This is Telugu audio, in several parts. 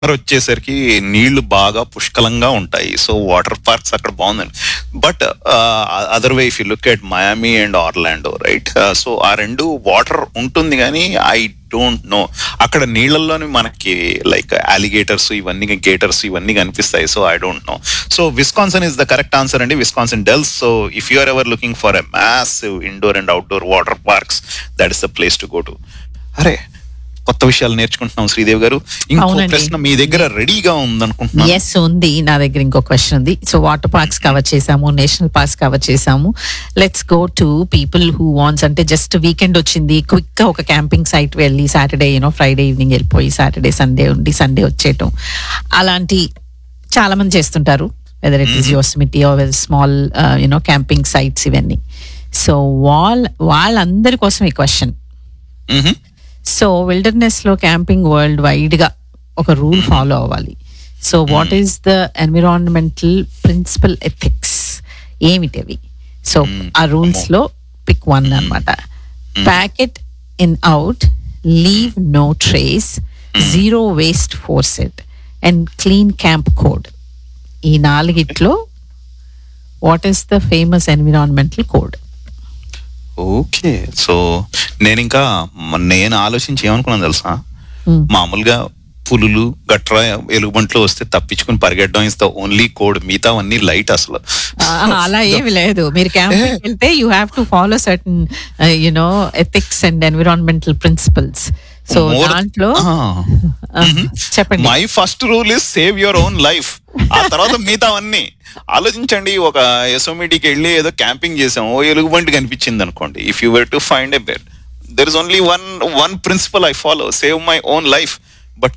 వచ్చేసరికి నీళ్లు బాగా పుష్కలంగా ఉంటాయి. సో వాటర్ పార్క్స్ అక్కడ బాగుందండి. But other way if you look at Miami and Orlando, right? So ఆ రెండు వాటర్ ఉంటుంది కానీ ఐ డోంట్ నో అక్కడ నీళ్ళల్లోని మనకి లైక్ అలిగేటర్స్ ఇవన్నీ గేటర్స్ ఇవన్నీ కనిపిస్తాయి. So I don't know. So Wisconsin is the correct answer అండి. Wisconsin deals. So if you are ever looking for a massive indoor and outdoor water parks, that is the place to go to. అరే, కొత్త విషయాలు నేర్చుకుంటున్నాం శ్రీదేవి గారు. ఇంకో ప్రశ్న మీ దగ్గర రెడీగా ఉందనుకుంటున్నాను. ఎస్, ఉంది. నా దగ్గర ఇంకో క్వశ్చన్ ఉంది. సో వాటర్ పార్క్స్ కవర్ చేసాము, నేషనల్ పార్క్స్ కవర్ చేసాము. Let's go to people who wants, అంటే జస్ట్ వీకెండ్ వచ్చింది, క్విక్ గా ఒక క్యాంపింగ్ సైట్ వెళ్ళి సాటర్డే ఫ్రైడే ఈవినింగ్ వెళ్ళిపోయి సాటర్డే సండే ఉండి సండే వచ్చేయటం, అలాంటి చాలా మంది చేస్తుంటారు. Whether it is యోస్మిటీ are small camping sites ఇవన్నీ. సో వాళ్ళందరి కోసం ఈ క్వశ్చన్. సో విల్డర్నెస్ లో క్యాంపింగ్ వరల్డ్ వైడ్ గా ఒక రూల్ ఫాలో అవ్వాలి. So what is the environmental principal ethics, ఏమిటవి? సో ఆ రూల్స్ లో పిక్ 1 అన్నమాట. Packet in out, leave no trace, zero waste ఫోర్సెట్ and clean camp code. ఈ 4 what is the famous environmental code? Okay, so నేను ఆలోచించి ఏమనుకున్నాను తెలుసా, మామూలుగా పులులు గట్రా ఎలుగుబంట్లు వస్తే తప్పించుకుని పరిగెట్టడం ఇస్ ద ఓన్లీ కోడ్. మిగతావన్నీ లైట్ అసలు. అలా ఏమి లేదు. మీరు క్యాంపింగ్ వెళ్తే you have to follow certain ethics and environmental principles. So దాంట్లో చెప్పండి. My first rule is save your own life. ఆ తర్వాత మిగతావన్నీ ఆలోచించండి. ఒక ఎసోమిటీకి వెళ్ళి ఏదో క్యాంపింగ్ చేసాం, ఓ ఎలుగుబంటి కనిపించింది అనుకోండి. If you were to find a bed, there is only one principal I follow, save my own life. But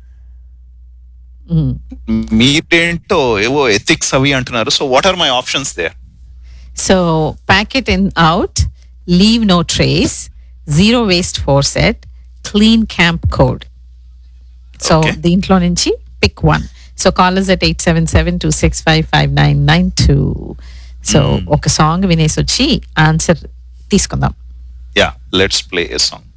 మీరేంటో ఏవో ఎథిక్స్ అవి అంటున్నారు. So what are my options there? So packet in out, leave no trace, zero waste ఫోర్సెట్, clean camp code. So దీంట్లో నుంచి pick 1. So call us at 877-265-5992. So ఒక సాంగ్ వినేసి వచ్చి ఆన్సర్ తీసుకుందాం. Yeah, let's play a song.